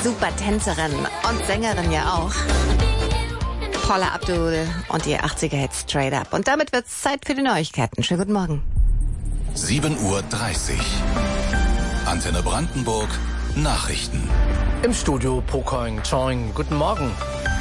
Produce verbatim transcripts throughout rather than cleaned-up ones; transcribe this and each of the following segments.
super Tänzerin und Sängerin ja auch. Paula Abdul und ihr achtziger-Hit Straight Up. Und damit wird's Zeit für die Neuigkeiten. Schönen guten Morgen. sieben Uhr dreißig. Antenne Brandenburg. Nachrichten. Im Studio Pokoing Choing. Guten Morgen.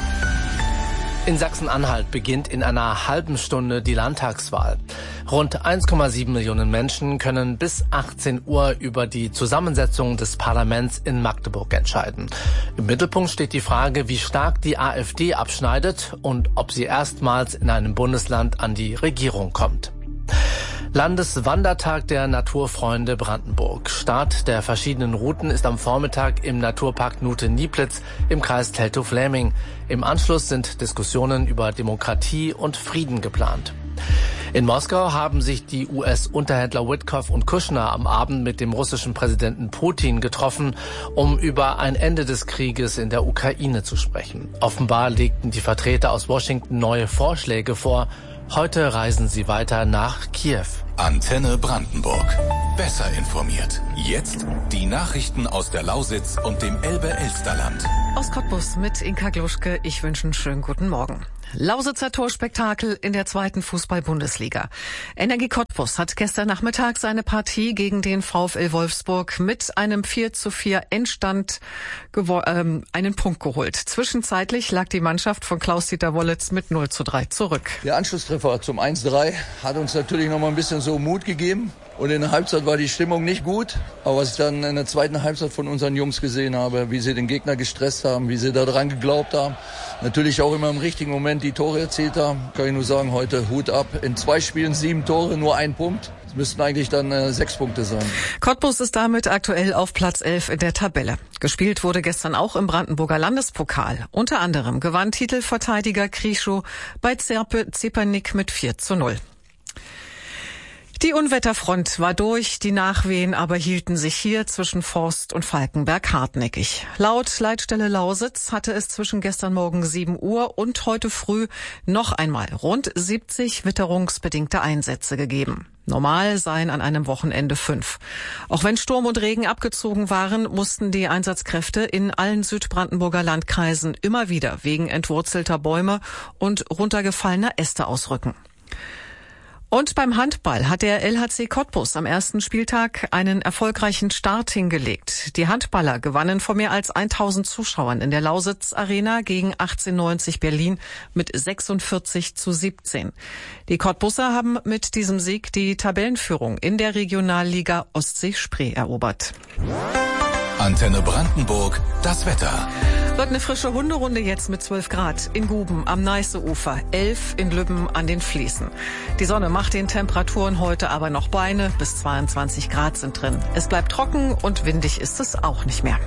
In Sachsen-Anhalt beginnt in einer halben Stunde die Landtagswahl. Rund eins Komma sieben Millionen Menschen können bis achtzehn Uhr über die Zusammensetzung des Parlaments in Magdeburg entscheiden. Im Mittelpunkt steht die Frage, wie stark die AfD abschneidet und ob sie erstmals in einem Bundesland an die Regierung kommt. Landeswandertag der Naturfreunde Brandenburg. Start der verschiedenen Routen ist am Vormittag im Naturpark Nute-Nieplitz im Kreis Teltow-Fläming. Im Anschluss sind Diskussionen über Demokratie und Frieden geplant. In Moskau haben sich die U S-Unterhändler Witkoff und Kushner am Abend mit dem russischen Präsidenten Putin getroffen, um über ein Ende des Krieges in der Ukraine zu sprechen. Offenbar legten die Vertreter aus Washington neue Vorschläge vor. Heute reisen sie weiter nach Kiew. Antenne Brandenburg. Besser informiert. Jetzt die Nachrichten aus der Lausitz und dem Elbe-Elsterland. Aus Cottbus mit Inka Gluschke. Ich wünsche einen schönen guten Morgen. Lausitzer Torspektakel in der zweiten Fußball-Bundesliga. Energie Cottbus hat gestern Nachmittag seine Partie gegen den VfL Wolfsburg mit einem vier zu vier Endstand gewo- ähm, einen Punkt geholt. Zwischenzeitlich lag die Mannschaft von Klaus-Dieter Wollitz mit null zu drei zurück. Der Anschlusstreffer zum eins zu drei hat uns natürlich noch mal ein bisschen so Mut gegeben. Und in der Halbzeit war die Stimmung nicht gut. Aber was ich dann in der zweiten Halbzeit von unseren Jungs gesehen habe, wie sie den Gegner gestresst haben, wie sie da dran geglaubt haben, natürlich auch immer im richtigen Moment die Tore erzielt haben, kann ich nur sagen, heute Hut ab. In zwei Spielen sieben Tore, nur ein Punkt. Es müssten eigentlich dann äh, sechs Punkte sein. Cottbus ist damit aktuell auf Platz elf in der Tabelle. Gespielt wurde gestern auch im Brandenburger Landespokal. Unter anderem gewann Titelverteidiger Krischow bei Zerpe Zepernick mit vier zu null. Die Unwetterfront war durch, die Nachwehen aber hielten sich hier zwischen Forst und Falkenberg hartnäckig. Laut Leitstelle Lausitz hatte es zwischen gestern Morgen sieben Uhr und heute früh noch einmal rund siebzig witterungsbedingte Einsätze gegeben. Normal seien an einem Wochenende fünf. Auch wenn Sturm und Regen abgezogen waren, mussten die Einsatzkräfte in allen Südbrandenburger Landkreisen immer wieder wegen entwurzelter Bäume und runtergefallener Äste ausrücken. Und beim Handball hat der L H C Cottbus am ersten Spieltag einen erfolgreichen Start hingelegt. Die Handballer gewannen vor mehr als tausend Zuschauern in der Lausitz Arena gegen achtzehnhundertneunzig Berlin mit sechsundvierzig zu siebzehn. Die Cottbusser haben mit diesem Sieg die Tabellenführung in der Regionalliga Ostsee-Spree erobert. Antenne Brandenburg. Das Wetter. Wird eine frische Hunderunde jetzt mit zwölf Grad in Guben am Neiße-Ufer, elf in Lübben an den Fließen. Die Sonne macht den Temperaturen heute aber noch Beine, bis zweiundzwanzig Grad sind drin. Es bleibt trocken und windig ist es auch nicht mehr.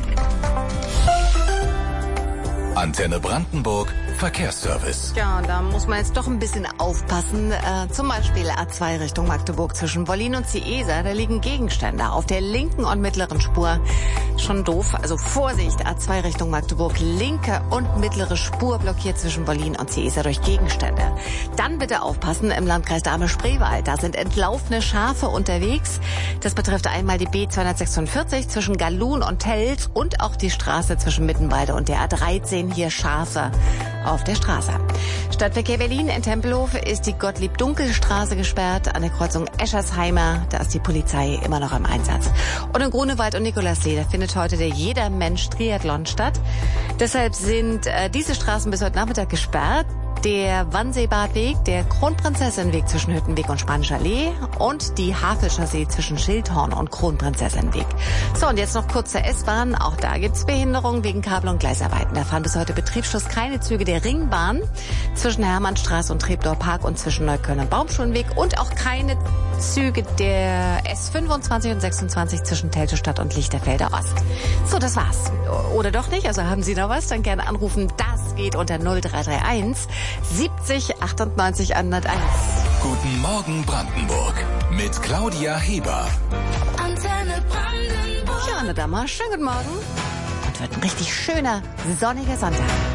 Antenne Brandenburg. Verkehrsservice. Ja, da muss man jetzt doch ein bisschen aufpassen. Äh, zum Beispiel A zwei Richtung Magdeburg zwischen Wollin und Ciesa. Da liegen Gegenstände auf der linken und mittleren Spur. Schon doof. Also Vorsicht, A zwei Richtung Magdeburg. Linke und mittlere Spur blockiert zwischen Wollin und Ciesa durch Gegenstände. Dann bitte aufpassen im Landkreis Dahme-Spreewald. Da sind entlaufene Schafe unterwegs. Das betrifft einmal die B zweihundertsechsundvierzig zwischen Galun und Telt und auch die Straße zwischen Mittenwalde und der A dreizehn. Hier Schafe auf der Straße. Stadtverkehr Berlin in Tempelhof ist die Gottlieb-Dunkel-Straße gesperrt. An der Kreuzung Eschersheimer, da ist die Polizei immer noch im Einsatz. Und in Grunewald und Nikolassee, da findet heute der Jeder-Mensch-Triathlon statt. Deshalb sind äh, diese Straßen bis heute Nachmittag gesperrt. Der Wannseebadweg, der Kronprinzessinweg zwischen Hüttenweg und Spanischer Allee und die Havelchaussee zwischen Schildhorn und Kronprinzessinweg. So, und jetzt noch kurz zur S-Bahn. Auch da gibt's Behinderungen wegen Kabel- und Gleisarbeiten. Da fahren bis heute Betriebsschluss keine Züge der Ringbahn zwischen Hermannstraße und Treptower Park und zwischen Neukölln und Baumschulenweg und auch keine Züge der S fünfundzwanzig und sechsundzwanzig zwischen Teltowstadt und Lichterfelder Ost. So, das war's. Oder doch nicht? Also haben Sie noch was? Dann gerne anrufen. Das geht unter null drei drei eins siebzig achtundneunzig hunderteins. Guten Morgen Brandenburg mit Claudia Heber. Antenne Brandenburg. Ja, Anne Dammer, schönen guten Morgen. Und wird ein richtig schöner, sonniger Sonntag.